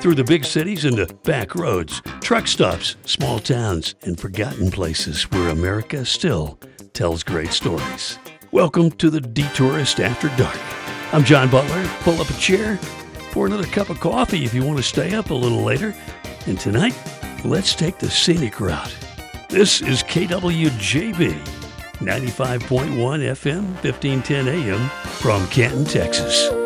through the big cities and the back roads, truck stops, small towns, and forgotten places where America still tells great stories. Welcome to the Detourist After Dark. I'm John Butler. Pull up a chair, pour another cup of coffee if you want to stay up a little later. And tonight, let's take the scenic route. This is KWJB, 95.1 FM, 1510 AM from Canton, Texas.